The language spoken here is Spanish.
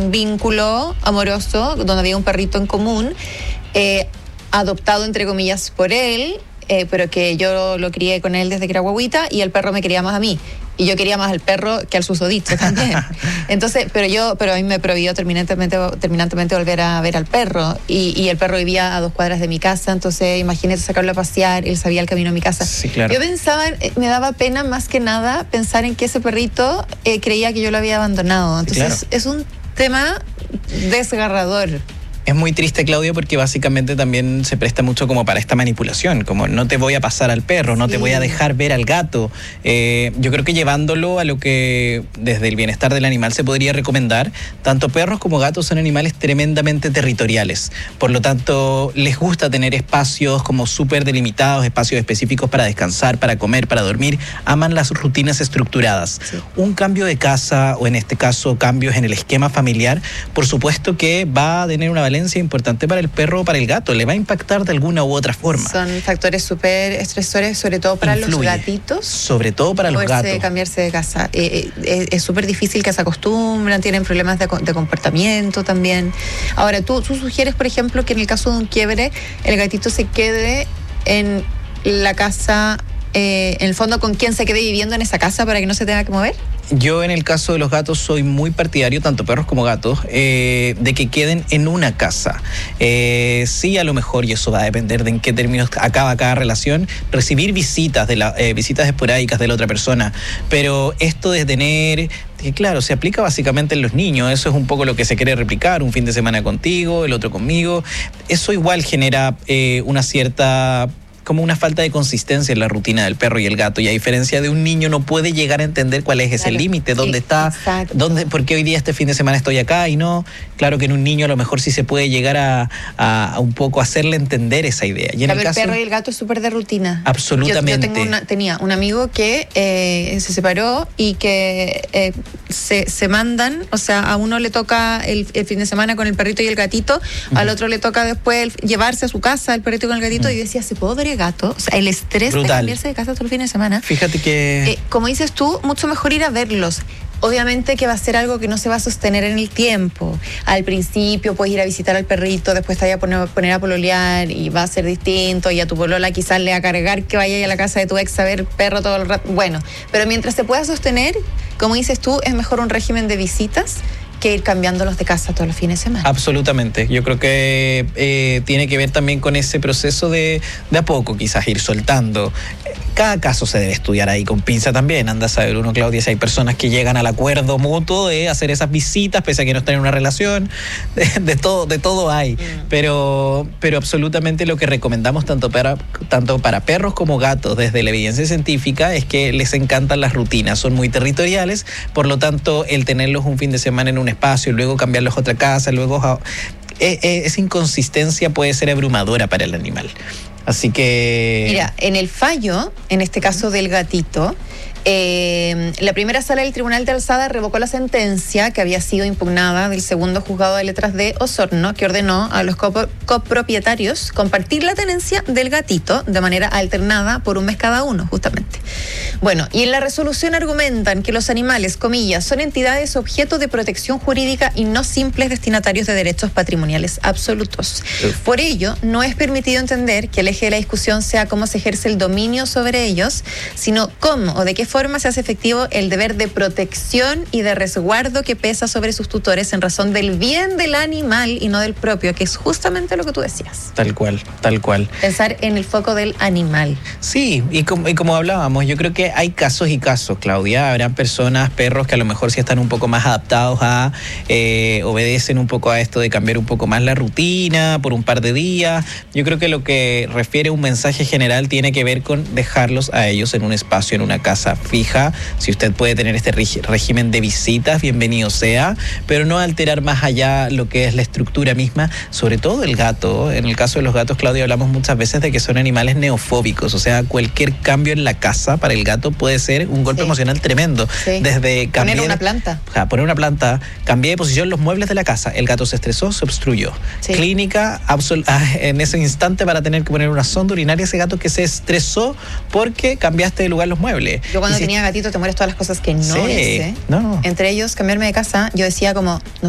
un vínculo amoroso donde había un perrito en común, adoptado entre comillas por él, pero que yo lo crié con él desde que era guaguita y el perro me quería más a mí. Y yo quería más al perro que al susodicho también. Entonces, pero a mí me prohibió terminantemente volver a ver al perro. Y el perro vivía a 2 cuadras de mi casa, entonces imagínate sacarlo a pasear, él sabía el camino a mi casa. Sí, claro. Yo pensaba, me daba pena más que nada pensar en que ese perrito creía que yo lo había abandonado. Entonces, claro, es un tema desgarrador. Es muy triste, Claudia, porque básicamente también se presta mucho como para esta manipulación, como no te voy a pasar al perro, no te voy a dejar ver al gato. Yo creo que llevándolo a lo que desde el bienestar del animal se podría recomendar, tanto perros como gatos son animales tremendamente territoriales. Por lo tanto, les gusta tener espacios como súper delimitados, espacios específicos para descansar, para comer, para dormir. Aman las rutinas estructuradas. Sí. Un cambio de casa, o en este caso cambios en el esquema familiar, por supuesto que va a tener una valencia importante para el perro o para el gato, le va a impactar de alguna u otra forma. Son factores súper estresores, sobre todo para los gatitos. Sobre todo para los gatos. Cambiarse de casa. Es súper difícil que se acostumbran, tienen problemas de comportamiento también. Ahora, tú sugieres, por ejemplo, que en el caso de un quiebre, el gatito se quede en la casa, en el fondo, con quien se quede viviendo en esa casa para que no se tenga que mover. Yo en el caso de los gatos soy muy partidario, tanto perros como gatos, de que queden en una casa. Sí, a lo mejor, y eso va a depender de en qué términos acaba cada relación, recibir visitas visitas esporádicas de la otra persona. Pero esto de tener, que claro, se aplica básicamente en los niños, eso es un poco lo que se quiere replicar, un fin de semana contigo, el otro conmigo. Eso igual genera una cierta, como una falta de consistencia en la rutina del perro y el gato, y a diferencia de un niño no puede llegar a entender cuál es ese límite, dónde está, por qué hoy día este fin de semana estoy acá y no. Claro que en un niño a lo mejor sí se puede llegar a un poco hacerle entender esa idea. Y en el perro y el gato es súper de rutina. Absolutamente. Yo tenía un amigo que se separó y que se mandan, o sea, a uno le toca el fin de semana con el perrito y el gatito, al otro le toca después llevarse a su casa el perrito con el gatito, y yo decía, ¿se puede ver el gato? O sea, el estrés de cambiarse de casa todo el fin de semana. Fíjate que... como dices tú, mucho mejor ir a verlos. Obviamente que va a ser algo que no se va a sostener en el tiempo. Al principio puedes ir a visitar al perrito, después te vaya a poner a pololear y va a ser distinto, y a tu polola quizás le va a cargar que vaya a la casa de tu ex a ver perro todo el rato. Bueno, pero mientras se pueda sostener, como dices tú, es mejor un régimen de visitas que ir cambiándolos de casa todos los fines de semana. Absolutamente. Yo creo que tiene que ver también con ese proceso de a poco quizás ir soltando. Cada caso se debe estudiar ahí con pinza también. Anda a saber uno, Claudia, si hay personas que llegan al acuerdo mutuo de hacer esas visitas, pese a que no están en una relación. De todo hay. Pero absolutamente lo que recomendamos tanto para perros como gatos desde la evidencia científica es que les encantan las rutinas. Son muy territoriales, por lo tanto, el tenerlos un fin de semana en un espacio, luego cambiarlos a otra casa, luego... esa inconsistencia puede ser abrumadora para el animal. Así que... Mira, en el fallo, en este caso del gatito, la primera sala del Tribunal de Alzada revocó la sentencia que había sido impugnada del segundo juzgado de letras de Osorno, que ordenó a los copropietarios compartir la tenencia del gatito de manera alternada por un mes cada uno, justamente. Bueno, y en la resolución argumentan que los animales, comillas, son entidades objeto de protección jurídica y no simples destinatarios de derechos patrimoniales absolutos. Por ello, no es permitido entender que el eje de la discusión sea cómo se ejerce el dominio sobre ellos, sino cómo o de qué forma se hace efectivo el deber de protección y de resguardo que pesa sobre sus tutores en razón del bien del animal y no del propio, que es justamente lo que tú decías. Tal cual, tal cual. Pensar en el foco del animal. Sí, y como hablábamos, yo creo que hay casos y casos, Claudia. Habrán personas, perros, que a lo mejor sí están un poco más adaptados a, obedecen un poco a esto de cambiar un poco más la rutina por un par de días. Yo creo que lo que refiere un mensaje general tiene que ver con dejarlos a ellos en un espacio, en una casa fija. Si usted puede tener este régimen de visitas, bienvenido sea, pero no alterar más allá lo que es la estructura misma, sobre todo el gato. En el caso de los gatos, Claudia, hablamos muchas veces de que son animales neofóbicos, o sea, cualquier cambio en la casa para el gato puede ser un golpe emocional tremendo. Desde cambiar, poner una planta. Poner una planta, cambié de posición los muebles de la casa, el gato se estresó, se obstruyó. Clínica en ese instante para tener que poner una sonda urinaria, ese gato que se estresó porque cambiaste de lugar los muebles. Yo cuando tenía gatito te mueres todas las cosas que no hice. No. Entre ellos, cambiarme de casa, yo decía como...